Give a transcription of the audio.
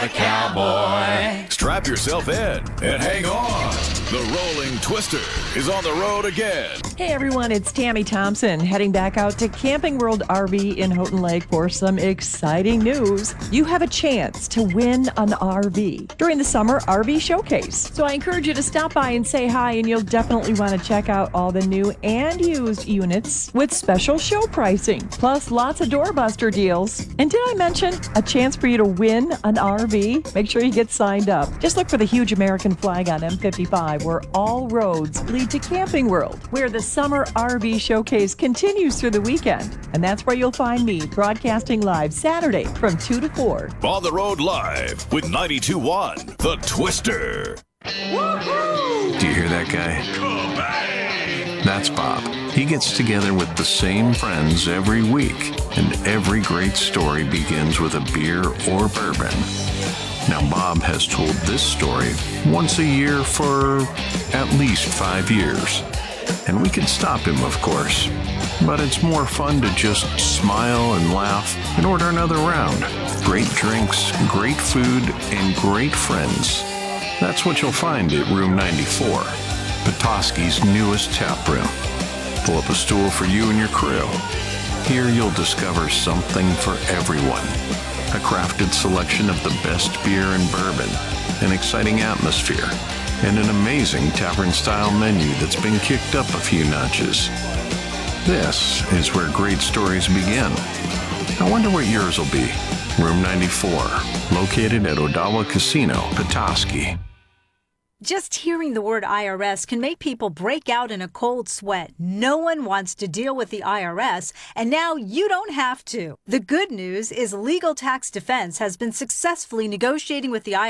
a cowboy. Strap yourself in and hang on. The Rolling Twister is on the road again. Hey everyone, it's Tammy Thompson heading back out to Camping World RV in Houghton Lake for some exciting news. You have a chance to win an RV during the Summer RV Showcase. So I encourage you to stop by and say hi, and you'll definitely want to check out all the new and used units with special show pricing, plus lots of doorbuster deals. And did I mention a chance for you to win an RV? Make sure you get signed up. Just look for the huge American flag on M55, where all roads lead to Camping World, where the Summer RV Showcase continues through the weekend. And that's where you'll find me broadcasting live Saturday from 2 to 4. On the road live with 92.1 The Twister. Woo-hoo! Do you hear that guy? That's Bob. He gets together with the same friends every week, and every great story begins with a beer or bourbon. Now, Bob has told this story once a year for at least 5 years. And we can stop him, of course. But it's more fun to just smile and laugh and order another round. Great drinks, great food, and great friends. That's what you'll find at Room 94, Petoskey's newest tap room. Pull up a stool for you and your crew. Here you'll discover something for everyone. A crafted selection of the best beer and bourbon, an exciting atmosphere, and an amazing tavern-style menu that's been kicked up a few notches. This is where great stories begin. I wonder what yours will be. Room 94, located at Odawa Casino, Petoskey. Just hearing the word IRS can make people break out in a cold sweat. No one wants to deal with the IRS, and now you don't have to. The good news is Legal Tax Defense has been successfully negotiating with the IRS